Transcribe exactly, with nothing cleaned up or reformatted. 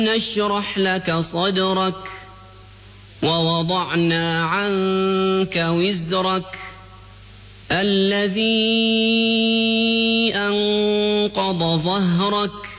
نشرح لك صدرك ووضعنا عنك وزرك الذي أنقض ظهرك